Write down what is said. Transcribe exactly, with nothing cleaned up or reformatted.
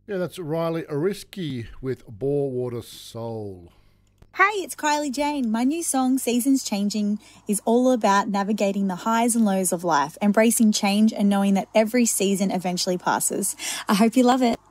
Yeah, that's Riley Oriski with Borewater Soul. Hey, it's Kylie Jane. My new song, Seasons Changing, is all about navigating the highs and lows of life, embracing change and knowing that every season eventually passes. I hope you love it.